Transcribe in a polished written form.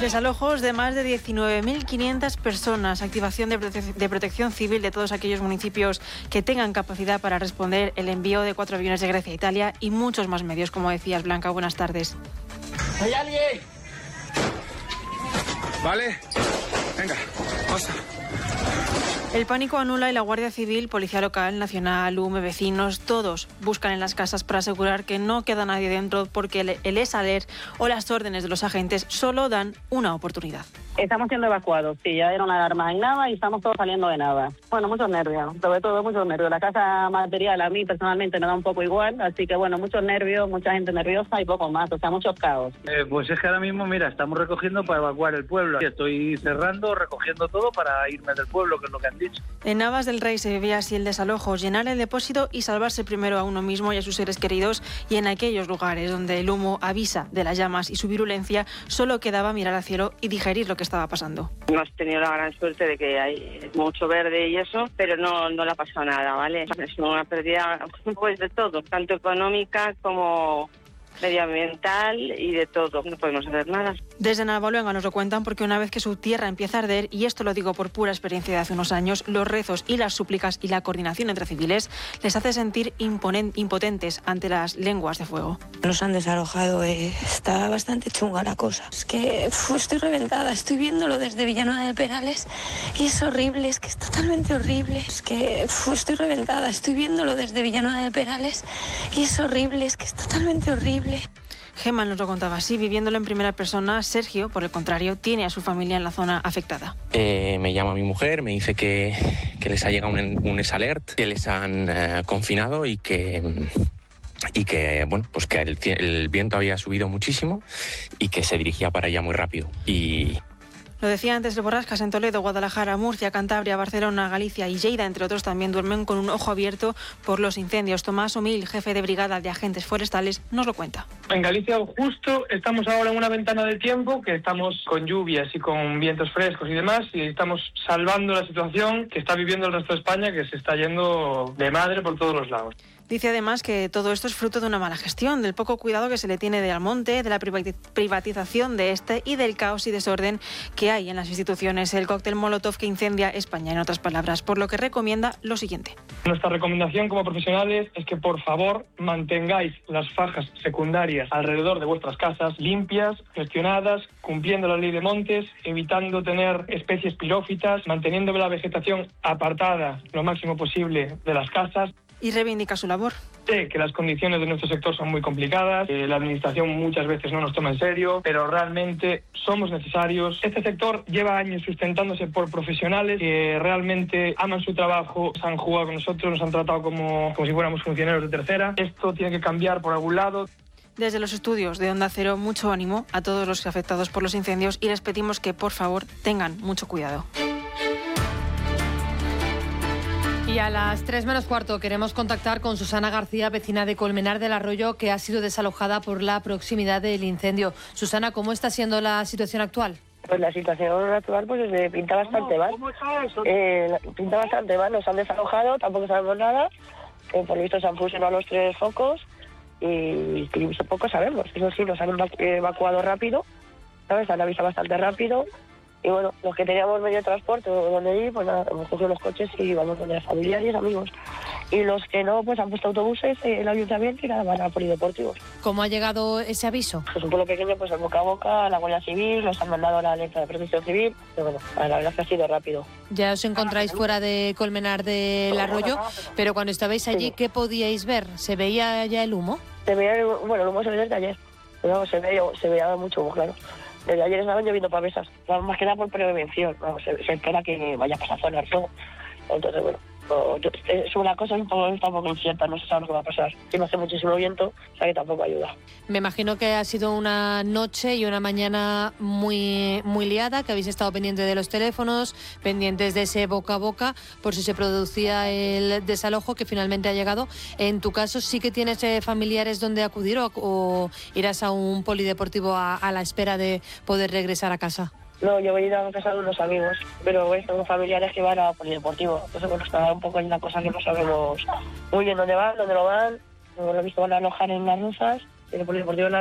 Desalojos de más de 19.500 personas, activación de protección civil de todos aquellos municipios que tengan capacidad para responder, el envío de 4 aviones de Grecia a Italia y muchos más medios, como decías, Blanca. Buenas tardes. ¿Hay alguien? Vale, venga, pasa. El pánico anula y la Guardia Civil, Policía Local, Nacional, UME, vecinos, todos buscan en las casas para asegurar que no queda nadie dentro, porque el ESALER o las órdenes de los agentes solo dan una oportunidad. Estamos siendo evacuados, sí, ya dieron alarma en Nava y estamos todos saliendo de Nava. Bueno, muchos nervios, sobre todo muchos nervios. La casa material a mí personalmente me da un poco igual, así que bueno, muchos nervios, mucha gente nerviosa y poco más, o sea, muchos caos. Pues es que ahora mismo, mira, estamos recogiendo para evacuar el pueblo. Estoy cerrando, recogiendo todo para irme del pueblo, que es lo que han dicho. En Navas del Rey se vivía así el desalojo, llenar el depósito y salvarse primero a uno mismo y a sus seres queridos, y en aquellos lugares donde el humo avisa de las llamas y su virulencia, solo quedaba mirar al cielo y digerir lo que estaba pasando. Hemos tenido la gran suerte de que hay mucho verde y eso, pero no le ha pasado nada, ¿vale? Es una pérdida pues de todo, tanto económica como medioambiental y de todo. No podemos hacer nada. Desde Navaluenga nos lo cuentan porque una vez que su tierra empieza a arder, y esto lo digo por pura experiencia de hace unos años, los rezos y las súplicas y la coordinación entre civiles les hace sentir impotentes ante las lenguas de fuego. Nos han desalojado, está bastante chunga la cosa. Es que estoy reventada, estoy viéndolo desde Villanueva de Perales y es horrible, es que es totalmente horrible. Es que estoy reventada, estoy viéndolo desde Villanueva de Perales y es horrible, es que es totalmente horrible. Gemma nos lo contaba así, viviéndolo en primera persona. Sergio, por el contrario, tiene a su familia en la zona afectada. Me llama mi mujer, me dice que les ha llegado un ESALERT, que les han confinado y que bueno, pues que el viento había subido muchísimo y que se dirigía para allá muy rápido. Lo decía antes de borrascas en Toledo, Guadalajara, Murcia, Cantabria, Barcelona, Galicia y Lleida, entre otros, también duermen con un ojo abierto por los incendios. Tomás Omil, jefe de brigada de agentes forestales, nos lo cuenta. En Galicia justo estamos ahora en una ventana de tiempo que estamos con lluvias y con vientos frescos y demás, y estamos salvando la situación que está viviendo el resto de España, que se está yendo de madre por todos los lados. Dice además que todo esto es fruto de una mala gestión, del poco cuidado que se le tiene de Almonte, de la privatización de este y del caos y desorden que hay en las instituciones. El cóctel Molotov que incendia España, en otras palabras, por lo que recomienda lo siguiente. Nuestra recomendación como profesionales es que por favor mantengáis las fajas secundarias alrededor de vuestras casas limpias, gestionadas, cumpliendo la ley de montes, evitando tener especies pirófitas, manteniendo la vegetación apartada lo máximo posible de las casas. Y reivindica su labor. Sé que las condiciones de nuestro sector son muy complicadas, la administración muchas veces no nos toma en serio, pero realmente somos necesarios. Este sector lleva años sustentándose por profesionales que realmente aman su trabajo, se han jugado con nosotros, nos han tratado como si fuéramos funcionarios de tercera. Esto tiene que cambiar por algún lado. Desde los estudios de Onda Cero, mucho ánimo a todos los afectados por los incendios y les pedimos que, por favor, tengan mucho cuidado. Y a las 3 menos cuarto queremos contactar con Susana García, vecina de Colmenar del Arroyo, que ha sido desalojada por la proximidad del incendio. Susana, ¿cómo está siendo la situación actual? Pues la situación actual pues pinta bastante mal. Pinta bastante mal, nos han desalojado, tampoco sabemos nada. Por lo visto se han fusionado los 3 focos y poco sabemos. Eso sí, nos han evacuado rápido, ¿sabes? Han avisado bastante rápido. Y bueno, los que teníamos medio de transporte o donde ir, pues nada, hemos cogido los coches y vamos donde familiares, amigos. Y los que no, pues han puesto autobuses, el ayuntamiento y nada, van a polideportivos. ¿Cómo ha llegado ese aviso? Pues un pueblo pequeño, pues el boca a boca, la Guardia Civil, nos han mandado a la alerta de protección civil. Pero bueno, la verdad es que ha sido rápido. Ya os encontráis fuera de Colmenar del Arroyo, pero cuando estabais allí, ¿qué podíais ver? ¿Se veía ya el humo? Se veía, el humo se veía desde ayer. Pero se veía mucho humo, claro. Desde ayer estaban lloviendo pavesas, más que nada por prevención. Se espera que vaya a pasar zona el fuego. Entonces, bueno, es una cosa un poco incierta, no se sabe lo que va a pasar. Si no hace muchísimo viento, o sea que tampoco ayuda. Me imagino que ha sido una noche y una mañana muy liada, que habéis estado pendientes de los teléfonos, pendientes de ese boca a boca, por si se producía el desalojo que finalmente ha llegado. En tu caso, ¿sí que tienes familiares donde acudir o irás a un polideportivo a la espera de poder regresar a casa? No, yo voy a ir a casa de unos amigos, pero tengo familiares que van a polideportivo. Entonces, bueno, está un poco en la cosa que no sabemos muy bien dónde van, dónde no van. Por lo visto van a alojar en las rusas, en el polideportivo